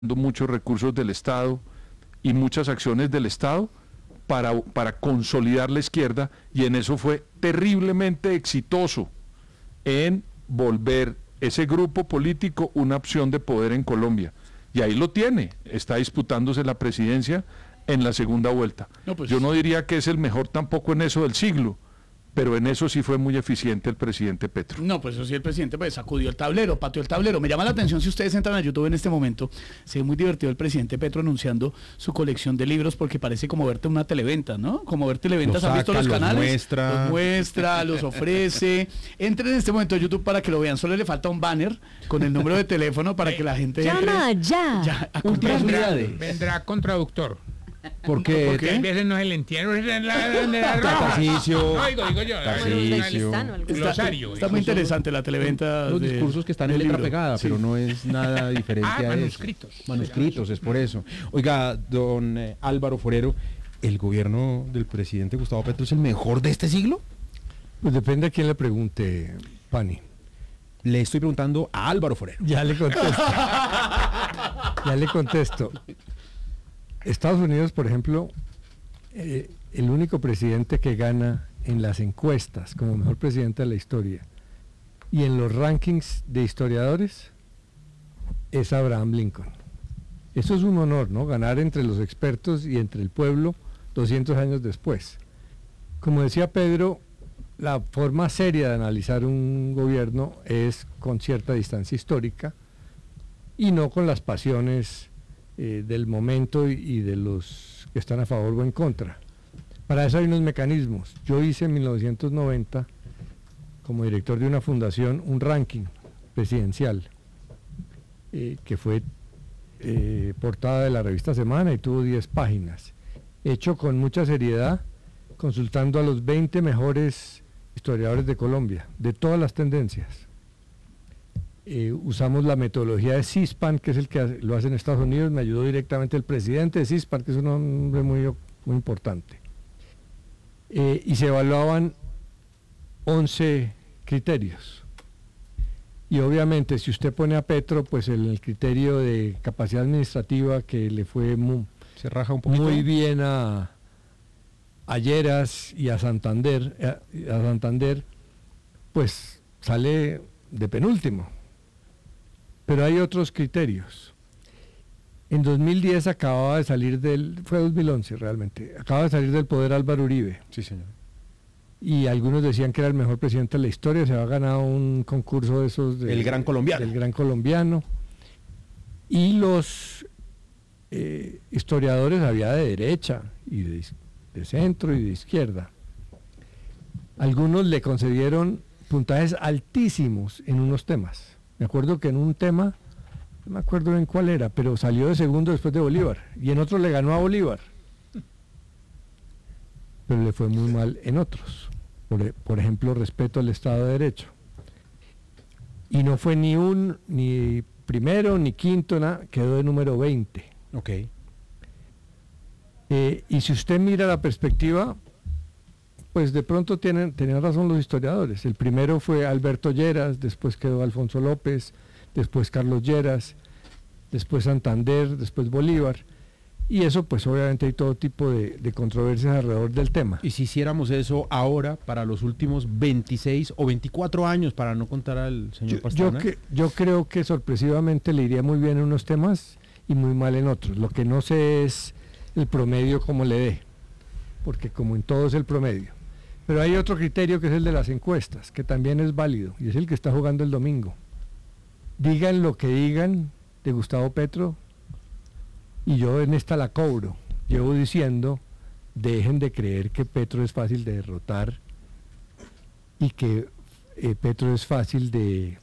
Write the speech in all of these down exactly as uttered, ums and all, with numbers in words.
muchos recursos del Estado y muchas acciones del Estado para, para consolidar la izquierda, y en eso fue terriblemente exitoso en volver ese grupo político una opción de poder en Colombia. Y ahí lo tiene, está disputándose la presidencia en la segunda vuelta. No, pues, yo no diría que es el mejor tampoco en eso del siglo, pero en eso sí fue muy eficiente el presidente Petro. No, pues eso sí, el presidente pues sacudió el tablero, pateó el tablero. Me llama la atención, si ustedes entran a YouTube en este momento, se ve muy divertido el presidente Petro anunciando su colección de libros, porque parece como verte una televenta, ¿no? Como ver televentas, ¿han visto los canales? Los muestra. Los muestra, los ofrece. Entren en este momento a YouTube para que lo vean. Solo le falta un banner con el número de teléfono para que la gente llama entre, ya. ya a comprar sus vendrá, unidades. vendrá con traductor. Porque Porque a veces no se le entiende en la, en la roja. Tarcisio, No, digo, digo yo. Tarcisio. Glosario. Está muy interesante la televenta. Los de, discursos que están en letra libro. pegada, Sí. pero no es nada diferente Ah, a manuscritos. eso. Manuscritos, es por eso. Oiga, don eh, Álvaro Forero, ¿el gobierno del presidente Gustavo Petro es el mejor de este siglo? Pues depende a quién le pregunte, Pani. Le estoy preguntando a Álvaro Forero. Ya le contesto. ya le contesto. Estados Unidos, por ejemplo, eh, el único presidente que gana en las encuestas como mejor presidente de la historia y en los rankings de historiadores es Abraham Lincoln. Eso es un honor, ¿no? Ganar entre los expertos y entre el pueblo doscientos años después. Como decía Pedro, la forma seria de analizar un gobierno es con cierta distancia histórica y no con las pasiones eh, del momento y, y de los que están a favor o en contra. Para eso hay unos mecanismos. Yo hice en mil novecientos noventa, como director de una fundación, un ranking presidencial eh, que fue eh, portada de la revista Semana y tuvo diez páginas, hecho con mucha seriedad, consultando a los veinte mejores historiadores de Colombia, de todas las tendencias. Eh, usamos la metodología de CISPAN, que es el que hace, lo hace en Estados Unidos. Me ayudó directamente el presidente de CISPAN, que es un hombre muy, muy importante. Eh, y se evaluaban once criterios. Y obviamente, si usted pone a Petro, pues el, el criterio de capacidad administrativa, que le fue muy, Se raja un poquito. muy bien a, a Lleras y a Santander, a, a Santander, pues sale de penúltimo. Pero hay otros criterios. En dos mil diez acababa de salir del, fue dos mil once realmente, acababa de salir del poder Álvaro Uribe. Sí, señor. Y algunos decían que era el mejor presidente de la historia, se había ganado un concurso de esos de, El Gran Colombiano. del Gran Colombiano. Y los eh, historiadores había de derecha y de, de centro y de izquierda. Algunos le concedieron puntajes altísimos en unos temas. Me acuerdo que en un tema, no me acuerdo en cuál era, pero salió de segundo después de Bolívar, y en otro le ganó a Bolívar, pero le fue muy mal en otros. Por, por ejemplo, respeto al Estado de Derecho. Y no fue ni un, ni primero, ni quinto, nada, quedó de número veinte. Ok. Eh, y si usted mira la perspectiva, pues de pronto tienen, tenían razón los historiadores. El primero fue Alberto Lleras, después quedó Alfonso López, después Carlos Lleras, después Santander, después Bolívar. Y eso, pues obviamente hay todo tipo de, de controversias alrededor del tema. Y si hiciéramos eso ahora para los últimos veintiséis o veinticuatro años, para no contar al señor Yo, Pastrana. yo, que, yo creo que sorpresivamente le iría muy bien en unos temas y muy mal en otros. Lo que no sé es el promedio como le dé, porque como en todo es el promedio. Pero hay otro criterio que es el de las encuestas, que también es válido, y es el que está jugando el domingo. Digan lo que digan de Gustavo Petro, y yo en esta la cobro. Llevo diciendo, dejen de creer que Petro es fácil de derrotar y que eh, Petro es fácil de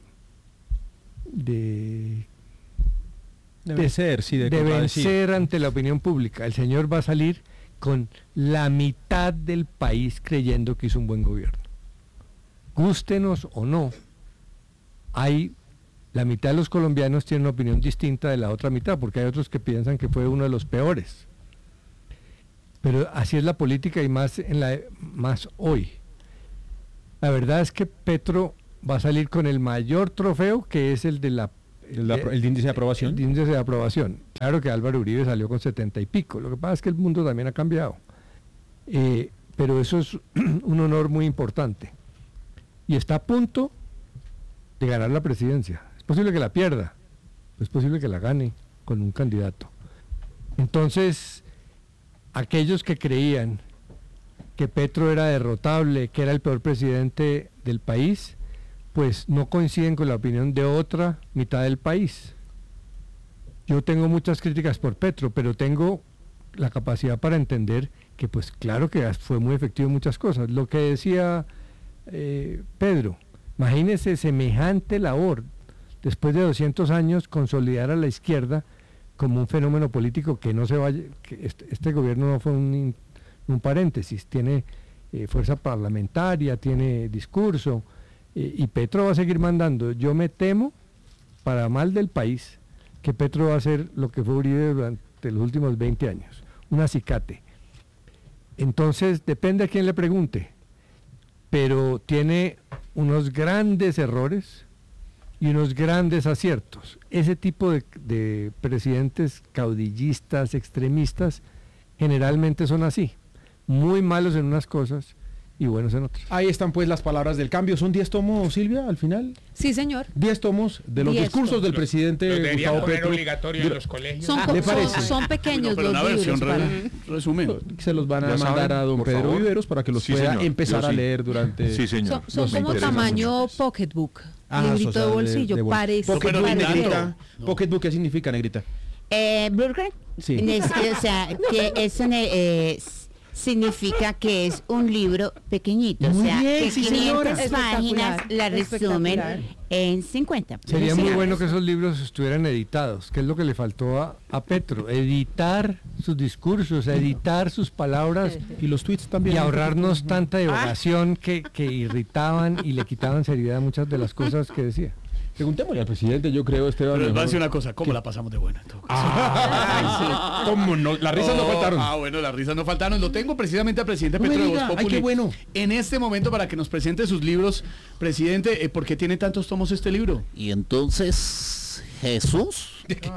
de, Debe de, ser, sí, de, de contradecir. vencer ante la opinión pública. El señor va a salir con la mitad del país creyendo que hizo un buen gobierno. Gústenos o no, hay la mitad de los colombianos tienen una opinión distinta de la otra mitad, porque hay otros que piensan que fue uno de los peores. Pero así es la política, y más en la más hoy. La verdad es que Petro va a salir con el mayor trofeo, que es el de la El, el índice de aprobación. El índice de aprobación. Claro que Álvaro Uribe salió con setenta y pico. Lo que pasa es que el mundo también ha cambiado. Eh, pero eso es un honor muy importante. Y está a punto de ganar la presidencia. Es posible que la pierda, pero es posible que la gane con un candidato. Entonces, aquellos que creían que Petro era derrotable, que era el peor presidente del país, pues no coinciden con la opinión de otra mitad del país. Yo tengo muchas críticas por Petro, pero tengo la capacidad para entender que pues claro que fue muy efectivo en muchas cosas. Lo que decía eh, Pedro, imagínese semejante labor, después de doscientos años, consolidar a la izquierda como un fenómeno político que no se vaya, que este, este gobierno no fue un, un paréntesis, tiene eh, fuerza parlamentaria, tiene discurso, eh, y Petro va a seguir mandando. Yo me temo, para mal del país, que Petro va a hacer lo que fue Uribe durante los últimos veinte años, un acicate. Entonces, depende a quién le pregunte, pero tiene unos grandes errores y unos grandes aciertos. Ese tipo de, de presidentes caudillistas, extremistas, generalmente son así, muy malos en unas cosas y buenos en otras. Ahí están pues las palabras del cambio. ¿Son diez tomos, Silvia, al final? Sí, señor. diez tomos de los diez discursos tomos. del presidente Los deberían Gustavo poner Petro. obligatorio en los colegios. Son, Ah, co- ¿le son, parece? son pequeños pero los una libros. versión para- re- resumen. Se los van a Ya mandar saben, a don por Pedro favor. Viveros para que los Sí, pueda señor. empezar Yo a sí. leer durante... Sí, señor. Son, son Me como interesa tamaño mucho. pocketbook, Ah, librito o sea, de bolsillo, de bol- parece. Pocket Pero book, lindo. negrita. No. Pocket book, ¿qué significa, negrita? Eh, Burger, Sí. es- o sea, que es un, eh, s- significa que es un libro pequeñito, Muy o sea, bien, que sí, quinientas señora. páginas la Espectacular. resumen en cincuenta. Sería Sí. muy bueno que esos libros estuvieran editados, que es lo que le faltó a, a Petro, editar sus discursos, editar sus palabras Y los tweets también. y ahorrarnos tanta evocación que, que irritaban y le quitaban seriedad a muchas de las cosas que decía. Preguntémosle al presidente, yo creo, Esteban. Pero les voy a mejor. decir una cosa, ¿cómo la pasamos de buena? En todo caso? Ah, ¿cómo no? Las risas no Oh, faltaron. Ah, bueno, las risas no faltaron. Lo tengo precisamente al presidente No me Petro de diga. Voz Ay, Populi qué bueno. en este momento para que nos presente sus libros. Presidente, eh, ¿por qué tiene tantos tomos este libro? Y entonces Jesús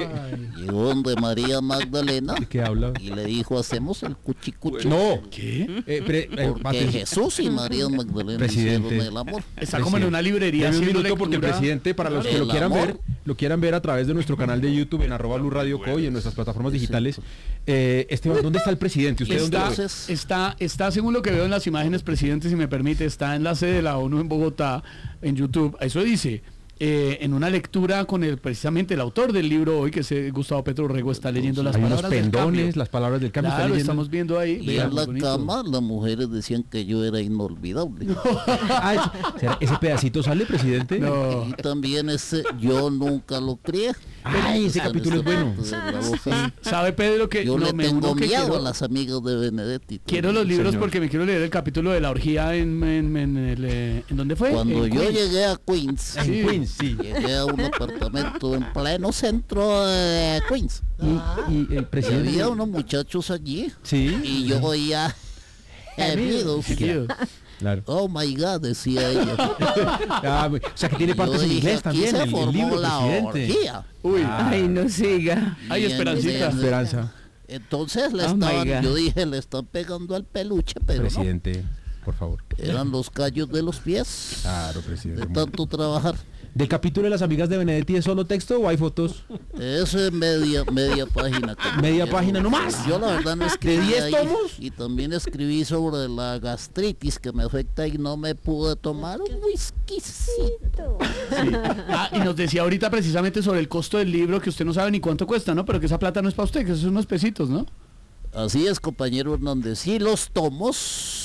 llegó donde María Magdalena ¿De qué habla? y le dijo, hacemos el cuchi cuchi. No. ¿Qué? Eh, pre- eh, Porque atención. Jesús y María Magdalena Presidente. hicieron el amor. Está como en una librería Deme un haciendo minuto porque el lectura. presidente, para los que El lo quieran amor. ver, lo quieran ver a través de nuestro canal de YouTube en arroba Blue Radio Co y en nuestras plataformas digitales. Eh, Esteban, ¿dónde está el presidente? ¿Usted dónde Está, lo ve? Entonces- está, está, según lo que veo en las imágenes, presidente, si me permite, está en la sede de la ONU en Bogotá, en YouTube. Eso dice, eh, en una lectura con el precisamente el autor del libro hoy, que es eh, Gustavo Petro Rego, está leyendo las Hay unos palabras del pendones, cambio. las palabras del cambio. está Claro, leyendo. estamos viendo ahí. Y Vean, en la bonito. cama las mujeres decían que yo era inolvidable. Ah, es- ¿será- ¿ese pedacito sale, presidente? No. Y también ese yo nunca lo crié. Ay, ese En capítulo es esa bueno. parte de la boca. ¿Sabe, Pedro, que Yo no, le me tengo uno que miedo quiero, a las amigas de Benedetti. quiero los libros Señor. porque me quiero leer el capítulo de la orgía en, en, en el, eh, ¿en dónde fue? Cuando En yo Queens. llegué a Queens, En Sí. Queens, sí. llegué a un apartamento en pleno centro de Queens. Y, y el Y presidente. había unos muchachos allí Sí. y yo oía gemidos. Chiquillo. Claro. Oh my God, decía ella. Ah, o sea que tiene Yo partes en dije, inglés aquí también, se el, el formó libro, la presidente. orgía. Uy, Ay, no siga. Ay, Y en- Esperancita. en- Esperanza. Entonces le Oh my estaban, God. yo dije, le están pegando al peluche, pero no. Presidente, por favor. Eran los callos de los pies Claro, de presidente. tanto trabajar. ¿Del capítulo de las amigas de Benedetti es solo texto o hay fotos? Eso es media, media página. compañero. Media página nomás. Yo la verdad no escribí diez ahí, tomos? y también escribí sobre la gastritis que me afecta y no me pude tomar un whiskycito. Ah, y nos decía ahorita precisamente sobre el costo del libro, que usted no sabe ni cuánto cuesta, ¿no? Pero que esa plata no es para usted, que esos son unos pesitos, ¿no? Así es, compañero Hernández. Y los tomos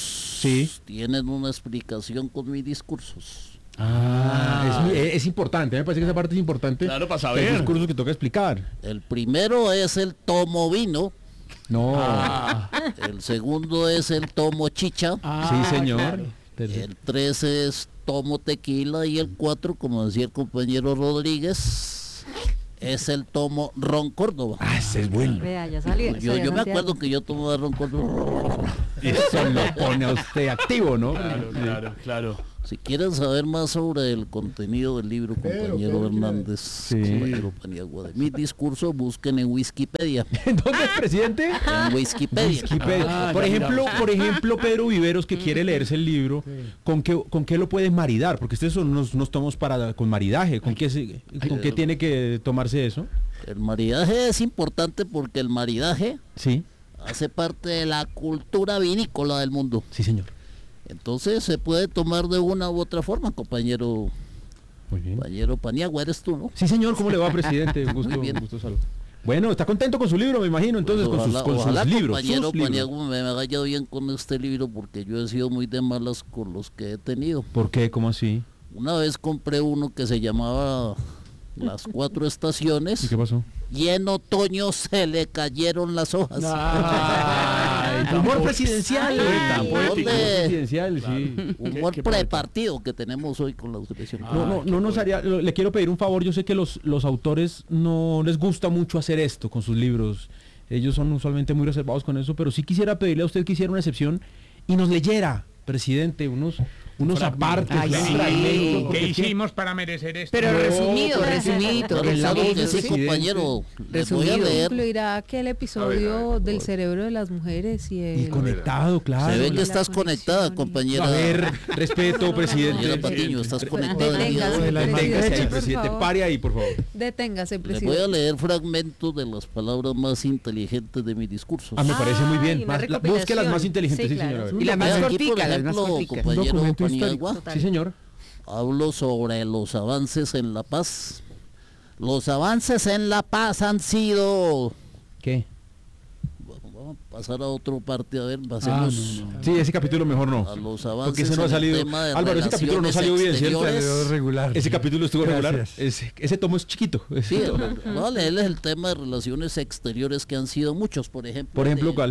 Sí. tienen una explicación con mis discursos. Ah, es, es importante, me parece que esa parte es importante. Claro, para Hay saber. discursos que toca explicar. El primero es el tomo vino, No. Ah, el segundo es el tomo chicha, ah, sí, señor. claro. el tres es tomo tequila y el cuatro, como decía el compañero Rodríguez, es el tomo ron Córdoba. Ah, ese es bueno. Vea, ya salió. Yo, yo me acuerdo que yo tomaba ron Córdoba. Eso lo pone a usted activo, ¿no? Claro, claro, claro. Si quieren saber más sobre el contenido del libro, compañero Hernández, compañero Paniagua, de mi discurso, busquen en Wikipedia. ¿En dónde, presidente? En Wikipedia. Wikipedia. Ah, por ya, ejemplo, mira. por ejemplo, Pedro Viveros, que quiere leerse el libro, ¿con qué, con qué lo puede maridar? Porque estos son unos, unos tomos para con maridaje. ¿Con qué, se- con qué tiene que tomarse eso? El maridaje es importante porque el maridaje Sí, hace parte de la cultura vinícola del mundo. sí, señor. Entonces se puede tomar de una u otra forma, compañero, Muy bien. compañero Paniagua, eres tú, ¿no? Sí, señor, ¿cómo le va, presidente? Un gusto, Muy bien. un gusto salud. Bueno, está contento con su libro, me imagino, entonces, Pues con sus, ojalá, con sus ojalá, libros. compañero sus libros. Paniagua me me vaya bien con este libro porque yo he sido muy de malas con los que he tenido. ¿Por qué? ¿Cómo así? Una vez compré uno que se llamaba Las Cuatro ¿Y Estaciones qué pasó? y en otoño se le cayeron las hojas. Ay, tan Humor po- presidencial. Ay, tan Humor poético. de- Presidencial, sí. Humor qué poeta. prepartido que tenemos hoy con la selección. No, no, no nos haría, lo- le quiero pedir un favor, yo sé que los, los autores no les gusta mucho hacer esto con sus libros, ellos son usualmente muy reservados con eso, pero sí quisiera pedirle a usted que hiciera una excepción y nos leyera, presidente, unos, unos fragmento. apartes, Ay, unos sí. fragmentos, porque ¿Qué es que- hicimos para merecer esto? Pero No, resumido, pero- resumidito. Claro, claro resumido, que sí, sí. compañero. Les voy a Resumido. leer. Incluirá aquel episodio del cerebro de las mujeres y el... Y conectado, claro. Se ve que la estás conexión conectada, y- compañera. A ver, respeto, Compañera presidente. Patiño, estás Re- conectada. deténgase, Le Deténgase ahí, por presidente, favor. pare ahí, por favor. Deténgase, voy a presidente. leer fragmentos de las palabras más inteligentes de mi discurso. Ah, me parece muy bien. Ay, una Más- la- busque las más recopilación. inteligentes, sí, Sí, claro. señora. a ver. Y las más Vean aquí, por corticas, las más ejemplo, corticas. compañero Documento Paniagua, histórico. Sí, señor. hablo sobre los avances en la paz. Los avances en la paz han sido... ¿Qué? Vamos a pasar a otra parte, a ver, Ah, pasemos no, no. Sí, ese capítulo mejor no. a los Porque avances ese no ha en el salido. tema de Álvaro, ese capítulo no salió bien, ¿cierto? relaciones Salió exteriores. regular. Ese capítulo estuvo regular. Gracias. Ese, ese tomo es chiquito. Sí, voy a leerles el tema de relaciones exteriores que han sido muchos, por ejemplo. Por ejemplo, de- ¿cuál?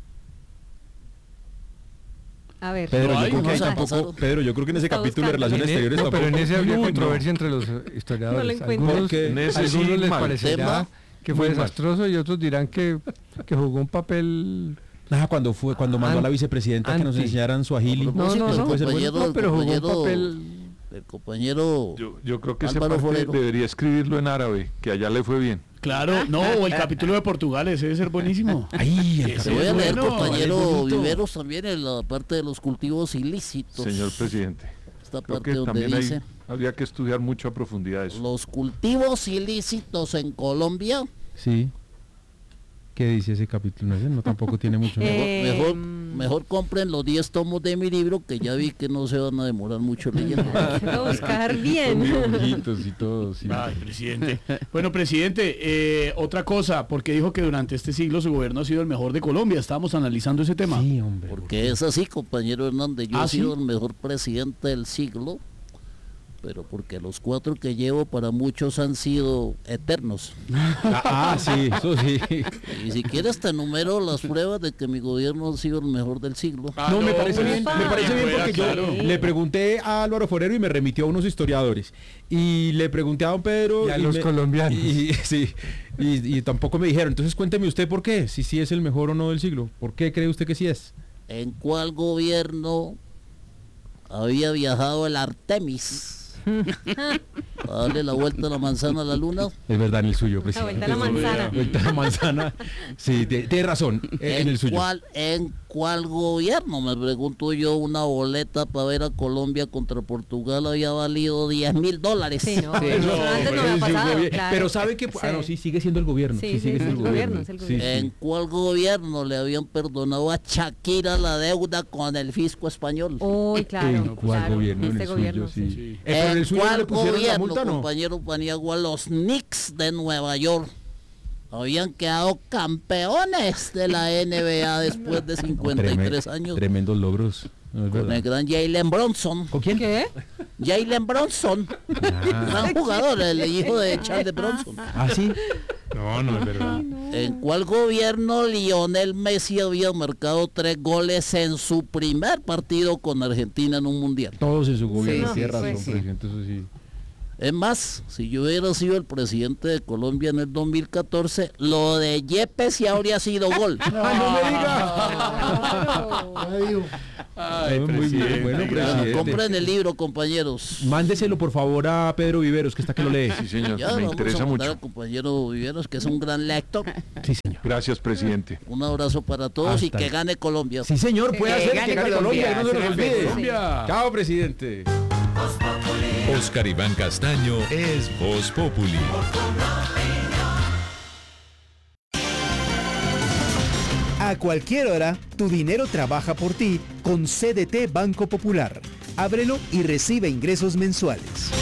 A ver. Pedro, No yo hay, creo que no ahí se tampoco, pasaron. Pedro, yo creo que en ese Está capítulo de buscando. relaciones En e- exteriores no, pero en tampoco. ese habría Uy, no. controversia entre los eh, No lo historiadores. encuentro. algunos Porque en ese sí, algunos les mal. parecerá Tema que fue muy mal. desastroso y otros dirán que, que jugó un papel. Ah, cuando fue, cuando mandó a la Anti- vicepresidenta que nos anti. enseñaran su agili. A No, no, propósito, no, puede ser bueno. compañero, No, pero jugó un compañero- papel. El compañero... Yo, yo creo que ese Álvaro parte Forero. debería escribirlo en árabe, que allá le fue bien. Claro, no, o el capítulo de Portugal, ese debe ser buenísimo. Ay, el Ese Se capítulo. voy a leer, bueno, compañero es bonito. Viveros, también en la parte de los cultivos ilícitos. Señor presidente. Esta Creo parte que donde también dice... hay, habría que estudiar mucho a profundidad eso. Los cultivos ilícitos en Colombia, Sí. ¿Qué dice ese capítulo? Ese no tampoco tiene mucho. Eh, mejor, mm. mejor compren los diez tomos de mi libro, que ya vi que no se van a demorar mucho leyendo. Hay que buscar bien. Ojitos y todo, sí. Ay, presidente. Bueno, presidente, eh, otra cosa, porque dijo que durante este siglo su gobierno ha sido el mejor de Colombia. Estábamos analizando ese tema. Sí, hombre. Porque es así, compañero Hernández. Yo ¿Ah, he sido sí? el mejor presidente del siglo, pero porque los cuatro que llevo para muchos han sido eternos. Ah, ah, sí, eso sí. Y si quieres te enumero las pruebas de que mi gobierno ha sido el mejor del siglo. Ah, No, me parece bien, ufa. me parece bien Fuera, porque claro. yo le pregunté a Álvaro Forero y me remitió a unos historiadores. Y le pregunté a don Pedro... Y a los me- colombianos. Y, sí, y, y tampoco me dijeron. Entonces cuénteme usted por qué, si sí es el mejor o no del siglo. ¿Por qué cree usted que sí es? ¿En cuál gobierno había viajado el Artemis? A darle la vuelta a la manzana a la luna. Es verdad, en el suyo, La presidente. vuelta a la manzana. Vuelta a la manzana. Sí, te- tiene razón, eh, en el suyo. cuál, ¿En cuál gobierno? Me pregunto yo, una boleta para ver a Colombia contra Portugal había valido diez mil dólares. Sí, no, Sí, eso no, antes no hombre, había sí, pasado. muy bien. claro. Pero sabe que... Ah, no, sí, sigue siendo el gobierno. Sí, Sí, sí, sigue es siendo el el gobierno, gobierno. es el Sí, gobierno. sí. ¿En cuál gobierno le habían perdonado a Shakira la deuda con el fisco español? Uy, claro. ¿En cuál claro, gobierno? En este el gobierno, suyo, sí. sí. Eh, pero en ¿En el suyo no cuál le pusieron la gobierno, multa, ¿no? compañero Paniagua, los Knicks de Nueva York habían quedado campeones de la N B A después de cincuenta y tres Treme- años? Tremendos logros. No es Con el verdad. gran Jalen Bronson. ¿Con quién? ¿Qué? Jalen Bronson, Ah, gran jugador, el hijo de Charles Bronson. ah, sí. No, no es verdad. ¿En cuál gobierno Lionel Messi había marcado tres goles en su primer partido con Argentina en un mundial? Todos en su gobierno, Sí, tiene sí, razón, pues sí. presidente, eso sí. Es más, si yo hubiera sido el presidente de Colombia en el dos mil catorce, lo de Yepes ya habría sido gol. ¡No me diga! Ay, Muy bien, bueno, presidente. Compren el libro, compañeros. Mándeselo por favor a Pedro Viveros, que está que lo lee. Sí, señor, Ya me vamos interesa a mandar mucho. al compañero Viveros, que es un gran lector. Sí, señor. Gracias, presidente. Un abrazo para todos y Hasta que luego. gane Colombia. Sí, señor, puede Que hacer gane que gane Colombia, Colombia, no se nos sí, olvide. Colombia. Chao, presidente. Oscar Iván Castaño es Voz Populi. A cualquier hora, tu dinero trabaja por ti con C D T Banco Popular. Ábrelo y recibe ingresos mensuales.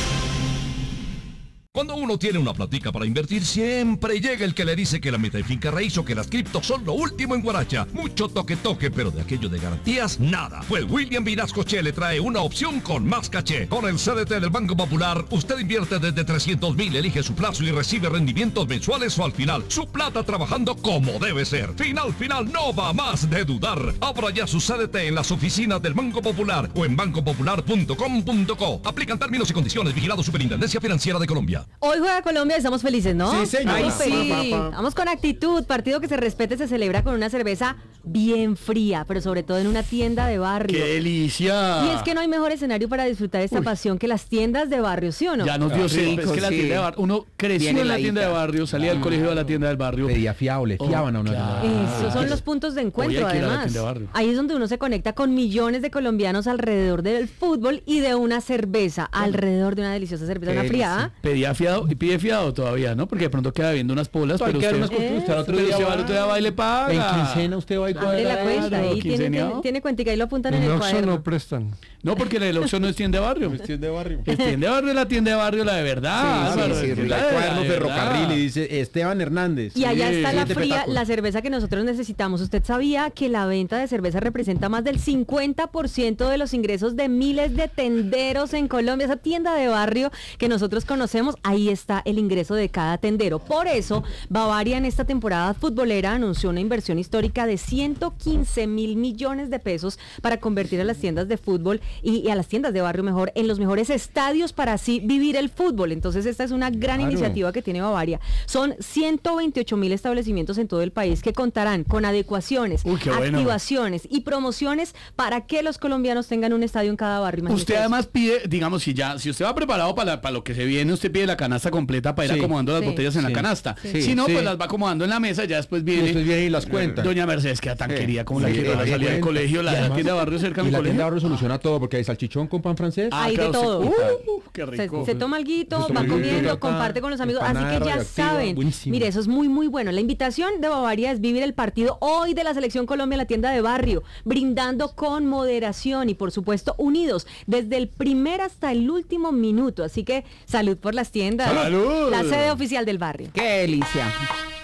Cuando uno tiene una platica para invertir, siempre llega el que le dice que la meta y finca raíz o que las criptos son lo último en Guaracha. Mucho toque toque, pero de aquello de garantías, nada. Pues William Vinasco Che le trae una opción con más caché. Con el C D T del Banco Popular, usted invierte desde trescientos mil, elige su plazo y recibe rendimientos mensuales o al final. Su plata trabajando como debe ser. Final, final, no va más de dudar. Abra ya su C D T en las oficinas del Banco Popular o en banco popular punto com punto co. Aplican términos y condiciones. Vigilado Superintendencia Financiera de Colombia. Hoy juega Colombia y estamos felices, ¿no? Sí, señora. Ay, sí. Pa, pa, pa. Vamos con actitud. Partido que se respete se celebra con una cerveza bien fría, pero sobre todo en una tienda de barrio. ¡Qué delicia! Y es que no hay mejor escenario para disfrutar esta Uy. pasión que las tiendas de barrio, ¿sí o no? Ya nos dio sed, rico, es que la sí. tienda de barrio, uno creció Bien en la heladita. tienda de barrio, salía del colegio a la tienda del barrio. Pedía fiado, le Oh, fiaban a una. claro. Esos son los puntos de encuentro, Hoy hay que ir a la además. tienda de barrio. Ahí es donde uno se conecta con millones de colombianos alrededor del fútbol y de una cerveza, alrededor de una deliciosa cerveza, una fría. Pedía fiado y pide fiado todavía, ¿no? Porque de pronto queda viendo unas polas, Hay pero que dar usted, unas costuras, usted al otro pero día usted va- va al otro día va y le paga. En quincena usted va y Abre la cuadra. cuenta, ahí tiene, quinceañado. tiene, tiene cuentica, ahí lo apuntan en En el Oxxo cuaderno. no prestan. No, porque la del Oxxo no es tienda de barrio. Cuestión de barrio. Es tienda de barrio, la tienda de barrio, la de verdad. Sí, Álvaro, sí, sí, es que el la de- cuaderno la de ferrocarril verdad. y dice Esteban Hernández. Y allá Sí, está la siguiente fría, petáculo. la cerveza que nosotros necesitamos. ¿Usted sabía que la venta de cerveza representa más del cincuenta por ciento de los ingresos de miles de tenderos en Colombia? Esa tienda de barrio que nosotros conocemos, ahí está el ingreso de cada tendero. Por eso, Bavaria en esta temporada futbolera anunció una inversión histórica de ciento quince mil millones de pesos para convertir a las tiendas de fútbol y, y a las tiendas de barrio mejor en los mejores estadios para así vivir el fútbol. Entonces esta es una gran Claro. iniciativa que tiene Bavaria. Son ciento veintiocho mil establecimientos en todo el país que contarán con adecuaciones, Uy, qué bueno. activaciones y promociones para que los colombianos tengan un estadio en cada barrio. Imagínese Usted eso. además pide, digamos, si ya, si usted va preparado para, la- para lo que se viene, usted pide la canasta completa para ir Sí, acomodando las sí, botellas en sí, la canasta. sí, si no, sí. pues las va acomodando en la mesa, ya después viene. Después viene y las cuenta. Doña Mercedes, queda tan Sí. querida como la Sí, quiero a la sí, salida del cuenta. colegio, la, Y la además- tienda de barrio cerca de Y mi la colegio. tienda de barrio soluciona todo porque hay salchichón con pan francés. Hay de claro, sí. todo. Uh, qué Se, rico. se toma alguito, Se va toma alguito, comiendo, acá, comparte con los amigos, así empanada que ya radioactiva, saben. buenísimo. Mire, eso es muy muy bueno. La invitación de Bavaria es vivir el partido hoy de la Selección Colombia en la tienda de barrio, brindando con moderación y por supuesto unidos desde el primer hasta el último minuto. Así que salud por las tiendas. ¡Salud! La sede oficial del barrio. ¡Qué delicia!